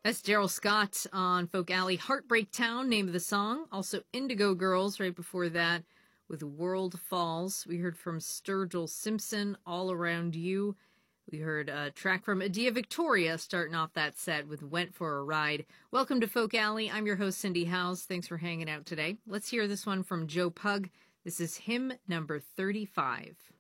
That's Daryl Scott on Folk Alley. Heartbreak Town, name of the song. Also Indigo Girls right before that with World Falls. We heard from Sturgill Simpson, All Around You. We heard a track from Adia Victoria starting off that set with Went for a Ride. Welcome to Folk Alley. I'm your host, Cindy Howes. Thanks for hanging out today. Let's hear this one from Joe Pug. This is hymn number 35.